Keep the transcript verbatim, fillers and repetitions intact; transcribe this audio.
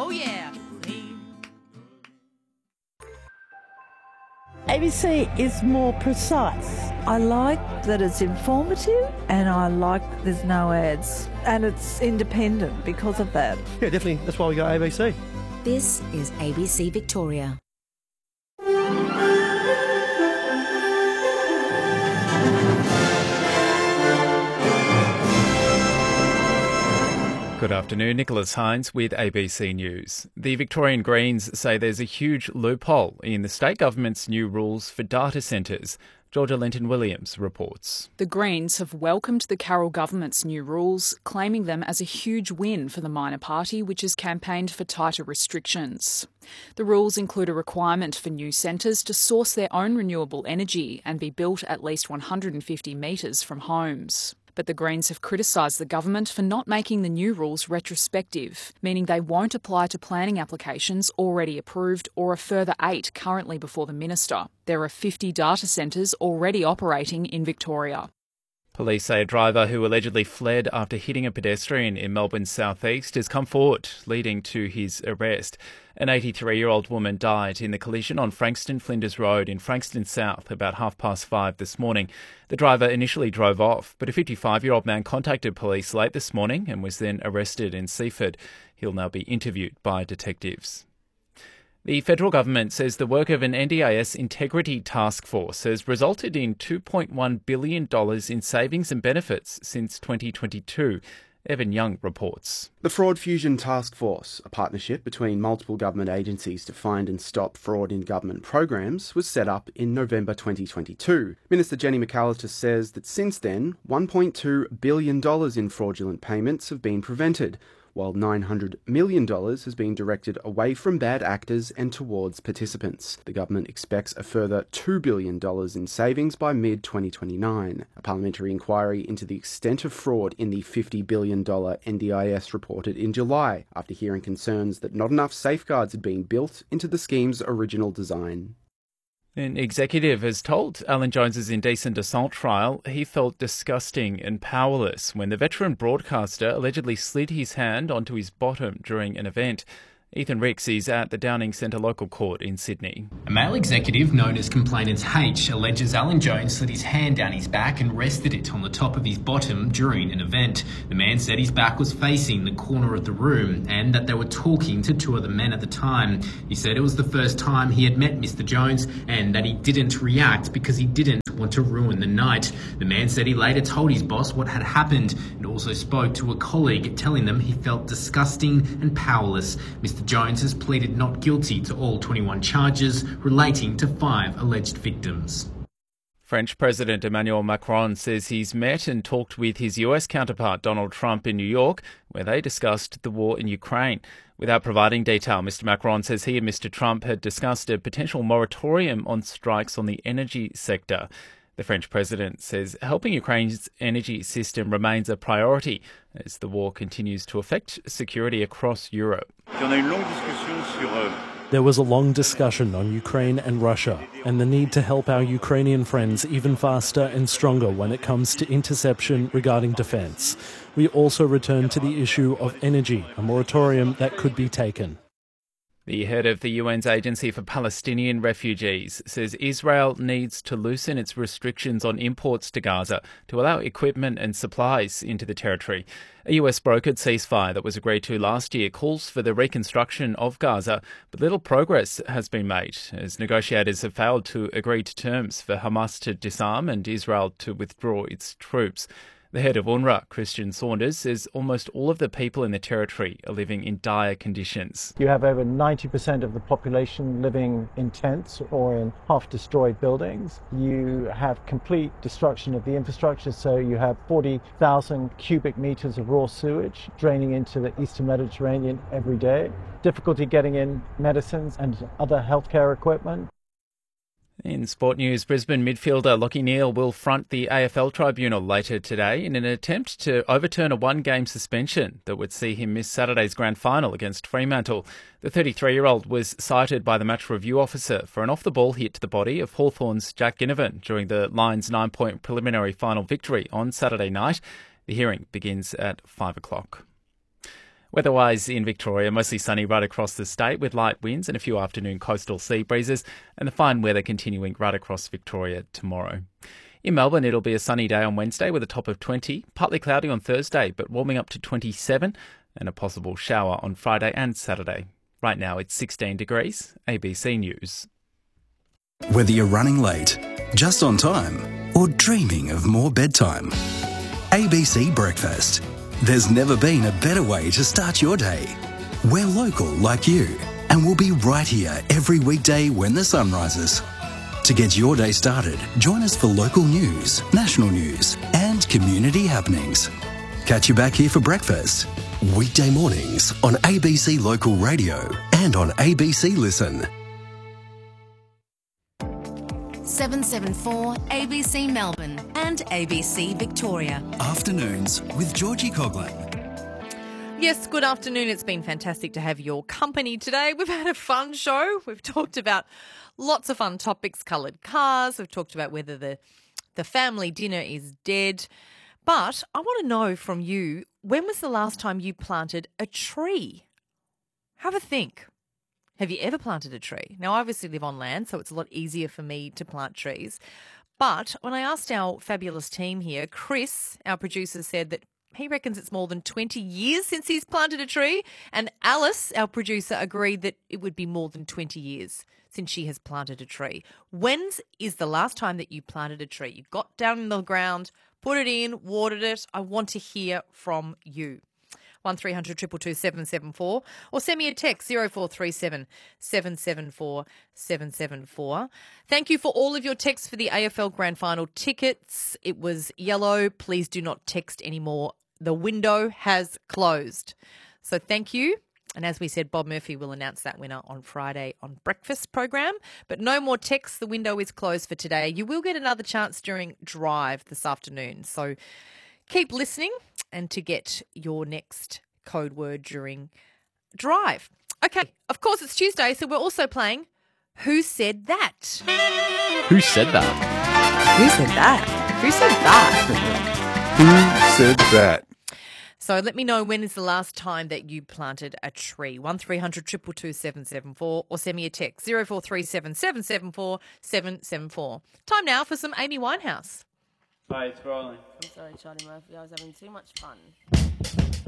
Oh yeah. A B C is more precise. I like that it's informative and I like there's no ads. And it's independent because of that. Yeah, definitely. That's why we go A B C. This is A B C Victoria. Good afternoon, Nicholas Hines with A B C News. The Victorian Greens say there's a huge loophole in the state government's new rules for data centres. Georgia Linton-Williams reports. The Greens have welcomed the Carroll government's new rules, claiming them as a huge win for the minor party, which has campaigned for tighter restrictions. The rules include a requirement for new centres to source their own renewable energy and be built at least one hundred fifty metres from homes. But the Greens have criticised the government for not making the new rules retrospective, meaning they won't apply to planning applications already approved or a further eight currently before the minister. There are fifty data centres already operating in Victoria. Police say a driver who allegedly fled after hitting a pedestrian in Melbourne's southeast has come forward, leading to his arrest. An eighty-three-year-old woman died in the collision on Frankston Flinders Road in Frankston South about half past five this morning. The driver initially drove off, but a fifty-five-year-old man contacted police late this morning and was then arrested in Seaford. He'll now be interviewed by detectives. The federal government says the work of an N D I S integrity task force has resulted in two point one billion dollars in savings and benefits since twenty twenty-two. Evan Young reports. The Fraud Fusion Task Force, a partnership between multiple government agencies to find and stop fraud in government programs, was set up in November twenty twenty-two. Minister Jenny McAllister says that since then, one point two billion dollars in fraudulent payments have been prevented, while nine hundred million dollars has been directed away from bad actors and towards participants. The government expects a further two billion dollars in savings by mid twenty twenty-nine. A parliamentary inquiry into the extent of fraud in the fifty billion dollars N D I S reported in July, after hearing concerns that not enough safeguards had been built into the scheme's original design. An executive has told Alan Jones's indecent assault trial he felt disgusting and powerless when the veteran broadcaster allegedly slid his hand onto his bottom during an event. Ethan Ricks is at the Downing Centre Local Court in Sydney. A male executive known as Complainant H alleges Alan Jones slid his hand down his back and rested it on the top of his bottom during an event. The man said his back was facing the corner of the room and that they were talking to two other men at the time. He said it was the first time he had met Mister Jones and that he didn't react because he didn't want to ruin the night. The man said he later told his boss what had happened and also spoke to a colleague telling them he felt disgusting and powerless. Mister Jones has pleaded not guilty to all twenty-one charges relating to five alleged victims. French President Emmanuel Macron says he's met and talked with his U S counterpart Donald Trump in New York, where they discussed the war in Ukraine. Without providing detail, Mister Macron says he and Mister Trump had discussed a potential moratorium on strikes on the energy sector. The French president says helping Ukraine's energy system remains a priority as the war continues to affect security across Europe. There was a long discussion on Ukraine and Russia and the need to help our Ukrainian friends even faster and stronger when it comes to interception regarding defence. We also returned to the issue of energy, a moratorium that could be taken. The head of the U N's Agency for Palestinian Refugees says Israel needs to loosen its restrictions on imports to Gaza to allow equipment and supplies into the territory. A U S-brokered ceasefire that was agreed to last year calls for the reconstruction of Gaza, but little progress has been made as negotiators have failed to agree to terms for Hamas to disarm and Israel to withdraw its troops. The head of UNRWA, Christian Saunders, says almost all of the people in the territory are living in dire conditions. You have over ninety percent of the population living in tents or in half-destroyed buildings. You have complete destruction of the infrastructure, so you have forty thousand cubic metres of raw sewage draining into the eastern Mediterranean every day. Difficulty getting in medicines and other healthcare equipment. In sport news, Brisbane midfielder Lachie Neale will front the A F L tribunal later today in an attempt to overturn a one-game suspension that would see him miss Saturday's grand final against Fremantle. The thirty-three-year-old was cited by the match review officer for an off-the-ball hit to the body of Hawthorn's Jack Ginnivan during the Lions' nine-point preliminary final victory on Saturday night. The hearing begins at five o'clock. Weather-wise in Victoria, mostly sunny right across the state with light winds and a few afternoon coastal sea breezes, and the fine weather continuing right across Victoria tomorrow. In Melbourne, it'll be a sunny day on Wednesday with a top of twenty, partly cloudy on Thursday, but warming up to twenty-seven, and a possible shower on Friday and Saturday. Right now it's sixteen degrees. A B C News. Whether you're running late, just on time, or dreaming of more bedtime, A B C Breakfast. There's never been a better way to start your day. We're local like you, and we'll be right here every weekday when the sun rises. To get your day started, join us for local news, national news, and community happenings. Catch you back here for breakfast. Weekday mornings on A B C Local Radio and on A B C Listen. seven seven four A B C Melbourne and A B C Victoria. Afternoons with Georgie Coughlin. Yes, good afternoon. It's been fantastic to have your company today. We've had a fun show. We've talked about lots of fun topics, coloured cars. We've talked about whether the, the family dinner is dead. But I want to know from you, when was the last time you planted a tree? Have a think. Have you ever planted a tree? Now, I obviously live on land, so it's a lot easier for me to plant trees. But when I asked our fabulous team here, Chris, our producer, said that he reckons it's more than twenty years since he's planted a tree. And Alice, our producer, agreed that it would be more than twenty years since she has planted a tree. When's is the last time that you planted a tree? You got down in the ground, put it in, watered it. I want to hear from you. one three hundred two two two seven seven four or send me a text zero four three seven seven seven four seven seven four. Thank you for all of your texts for the A F L Grand Final tickets. It was yellow. Please do not text anymore. The window has closed. So thank you. And as we said, Bob Murphy will announce that winner on Friday on Breakfast program. But no more texts. The window is closed for today. You will get another chance during Drive this afternoon. So keep listening and to get your next code word during Drive. Okay, of course it's Tuesday, so we're also playing Who Said That? Who said that? Who said that? Who said that? Who said that? So let me know when is the last time that you planted a tree. one three hundred two two two seven seven four or send me a text zero four three seven seven seven four seven seven four. Time now for some Amy Winehouse. Hi, it's rolling. I'm sorry, Charlie Murphy. I was having too much fun.